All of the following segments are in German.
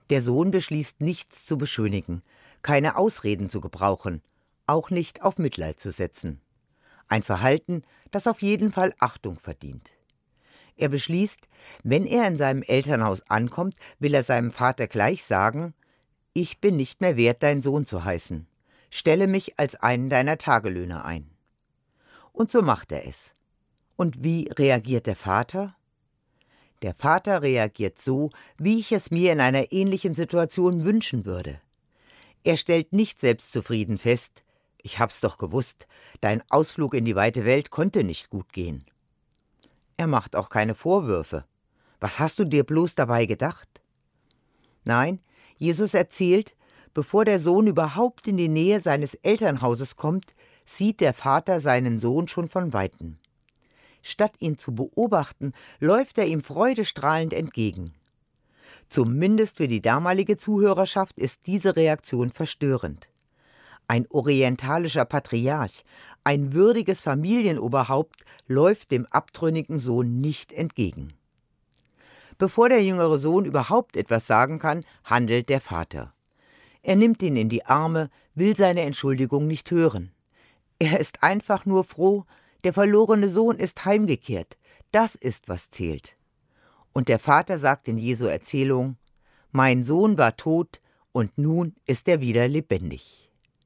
Der Sohn beschließt, nichts zu beschönigen, keine Ausreden zu gebrauchen, auch nicht auf Mitleid zu setzen. Ein Verhalten, das auf jeden Fall Achtung verdient. Er beschließt, wenn er in seinem Elternhaus ankommt, will er seinem Vater gleich sagen: Ich bin nicht mehr wert, dein Sohn zu heißen. Stelle mich als einen deiner Tagelöhner ein. Und so macht er es. Und wie reagiert der Vater? Der Vater reagiert so, wie ich es mir in einer ähnlichen Situation wünschen würde. Er stellt nicht selbstzufrieden fest: Ich hab's doch gewusst, dein Ausflug in die weite Welt konnte nicht gut gehen. Er macht auch keine Vorwürfe. Was hast du dir bloß dabei gedacht? Nein, Jesus erzählt, bevor der Sohn überhaupt in die Nähe seines Elternhauses kommt, sieht der Vater seinen Sohn schon von Weitem. Statt ihn zu beobachten, läuft er ihm freudestrahlend entgegen. Zumindest für die damalige Zuhörerschaft ist diese Reaktion verstörend. Ein orientalischer Patriarch, ein würdiges Familienoberhaupt, läuft dem abtrünnigen Sohn nicht entgegen. Bevor der jüngere Sohn überhaupt etwas sagen kann, handelt der Vater. Er nimmt ihn in die Arme, will seine Entschuldigung nicht hören. Er ist einfach nur froh, der verlorene Sohn ist heimgekehrt. Das ist, was zählt. Und der Vater sagt in Jesu Erzählung: Mein Sohn war tot und nun ist er wieder lebendig.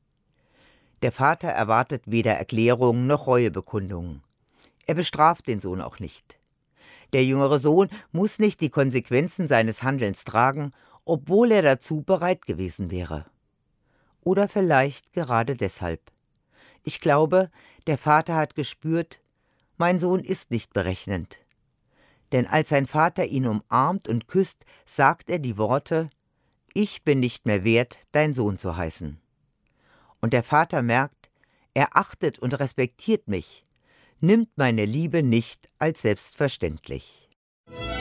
Der Vater erwartet weder Erklärungen noch Reuebekundungen. Er bestraft den Sohn auch nicht. Der jüngere Sohn muss nicht die Konsequenzen seines Handelns tragen, obwohl er dazu bereit gewesen wäre. Oder vielleicht gerade deshalb. Ich glaube, der Vater hat gespürt, mein Sohn ist nicht berechnend. Denn als sein Vater ihn umarmt und küsst, sagt er die Worte: Ich bin nicht mehr wert, dein Sohn zu heißen. Und der Vater merkt, er achtet und respektiert mich, nimmt meine Liebe nicht als selbstverständlich.